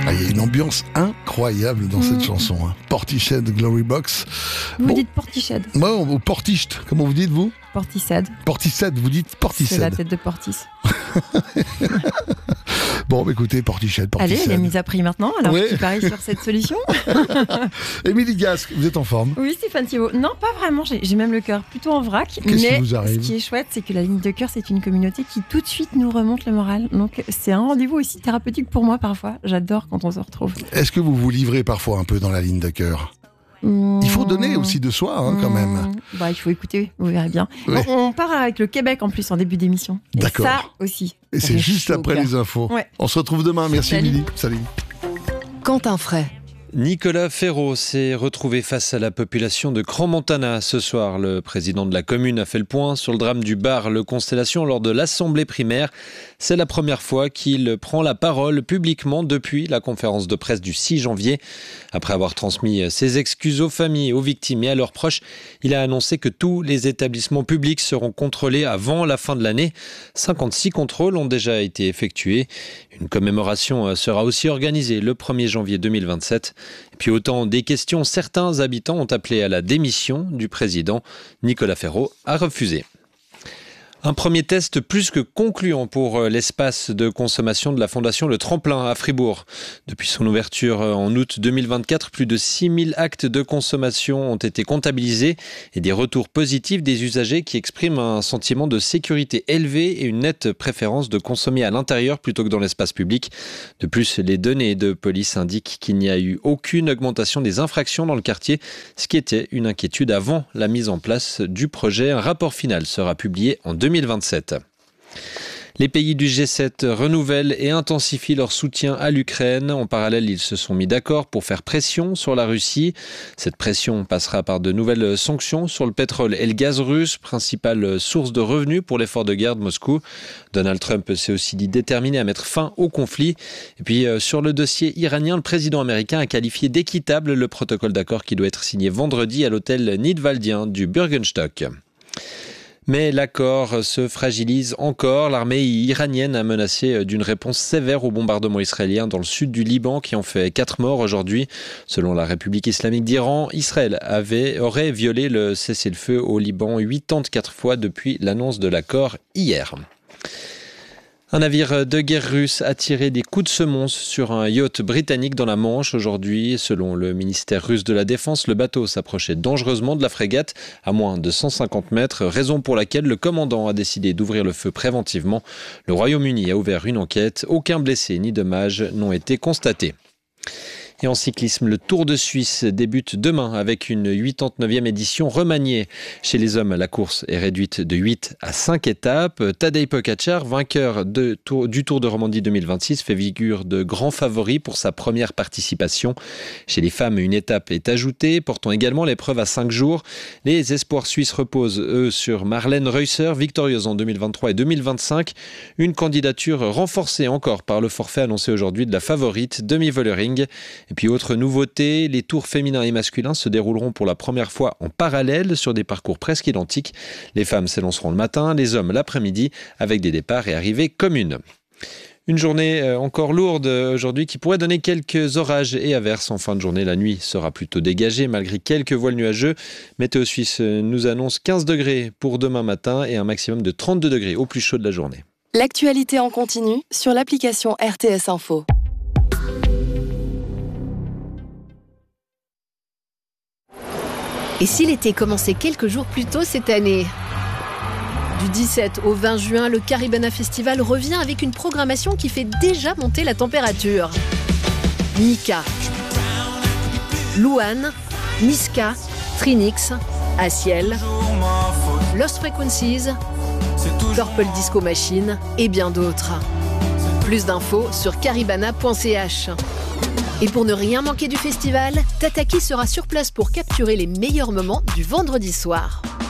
Ah, il y a une ambiance incroyable dans cette chanson. Hein. Portishead, Glory Box. Vous dites Portishead. Moi, ou Portishead, comment vous dites vous? Portishead. Portishead, vous dites Portishead. C'est la tête de Portis. Bon, écoutez, Portishead. Allez, elle est mise à prix maintenant, alors Oui. qui parie sur cette solution. Émilie Gasque, vous êtes en forme? Oui, Stéphane Thiebaud. Non, pas vraiment, j'ai même le cœur plutôt en vrac. Qu'est-ce mais qui vous arrive? ce qui est chouette, c'est que la ligne de cœur, c'est une communauté qui tout de suite nous remonte le moral. Donc c'est un rendez-vous aussi thérapeutique pour moi parfois. J'adore quand on se retrouve. Est-ce que vous vous livrez parfois un peu dans la ligne de cœur? Il faut donner aussi de soi, hein, quand même. Bah, il faut écouter, vous verrez bien. Ouais. On part avec le Québec en plus en début d'émission. Et D'accord. ça aussi. Et c'est juste après les infos. Ouais. On se retrouve demain. Merci Salut. Émilie. Salut. Quentin Fray. Nicolas Ferraud s'est retrouvé face à la population de Crans-Montana ce soir. Le président de la commune a fait le point sur le drame du bar Le Constellation lors de l'assemblée primaire. C'est la première fois qu'il prend la parole publiquement depuis la conférence de presse du 6 janvier. Après avoir transmis ses excuses aux familles, aux victimes et à leurs proches, il a annoncé que tous les établissements publics seront contrôlés avant la fin de l'année. 56 contrôles ont déjà été effectués. Une commémoration sera aussi organisée le 1er janvier 2027. Et puis autant des questions, certains habitants ont appelé à la démission du président. Nicolas Ferraud a refusé. Un premier test plus que concluant pour l'espace de consommation de la Fondation Le Tremplin à Fribourg. Depuis son ouverture en août 2024, plus de 6000 actes de consommation ont été comptabilisés et des retours positifs des usagers qui expriment un sentiment de sécurité élevé et une nette préférence de consommer à l'intérieur plutôt que dans l'espace public. De plus, les données de police indiquent qu'il n'y a eu aucune augmentation des infractions dans le quartier, ce qui était une inquiétude avant la mise en place du projet. Un rapport final sera publié en 2027. Les pays du G7 renouvellent et intensifient leur soutien à l'Ukraine. En parallèle, ils se sont mis d'accord pour faire pression sur la Russie. Cette pression passera par de nouvelles sanctions sur le pétrole et le gaz russe, principale source de revenus pour l'effort de guerre de Moscou. Donald Trump s'est aussi dit déterminé à mettre fin au conflit. Et puis, sur le dossier iranien, le président américain a qualifié d'équitable le protocole d'accord qui doit être signé vendredi à l'hôtel nidwaldien du Bürgenstock. Mais l'accord se fragilise encore. L'armée iranienne a menacé d'une réponse sévère aux bombardements israéliens dans le sud du Liban qui ont fait 4 morts aujourd'hui. Selon la République islamique d'Iran, Israël aurait violé le cessez-le-feu au Liban 84 fois depuis l'annonce de l'accord hier. Un navire de guerre russe a tiré des coups de semonce sur un yacht britannique dans la Manche aujourd'hui. Selon le ministère russe de la Défense, le bateau s'approchait dangereusement de la frégate à moins de 150 mètres, raison pour laquelle le commandant a décidé d'ouvrir le feu préventivement. Le Royaume-Uni a ouvert une enquête. Aucun blessé ni dommage n'ont été constatés. Et en cyclisme, le Tour de Suisse débute demain avec une 89e édition remaniée. Chez les hommes, la course est réduite de 8 à 5 étapes. Tadej Pogačar, vainqueur du Tour de Romandie 2026, fait figure de grand favori pour sa première participation. Chez les femmes, une étape est ajoutée, portant également l'épreuve à 5 jours. Les espoirs suisses reposent, eux, sur Marlène Reusser, victorieuse en 2023 et 2025. Une candidature renforcée encore par le forfait annoncé aujourd'hui de la favorite, Demi Vollering. Et puis autre nouveauté, les tours féminins et masculins se dérouleront pour la première fois en parallèle sur des parcours presque identiques. Les femmes s'élanceront le matin, les hommes l'après-midi, avec des départs et arrivées communes. Une journée encore lourde aujourd'hui qui pourrait donner quelques orages et averses en fin de journée. La nuit sera plutôt dégagée malgré quelques voiles nuageux. Météo Suisse nous annonce 15 degrés pour demain matin et un maximum de 32 degrés au plus chaud de la journée. L'actualité en continu sur l'application RTS Info. Et si l'été commençait quelques jours plus tôt cette année ? Du 17 au 20 juin, le Caribana Festival revient avec une programmation qui fait déjà monter la température. Mika, Luan, Niska, Trinix, Asiel, Lost Frequencies, Purple Disco Machine et bien d'autres. Plus d'infos sur caribana.ch. Et pour ne rien manquer du festival, Tataki sera sur place pour capturer les meilleurs moments du vendredi soir.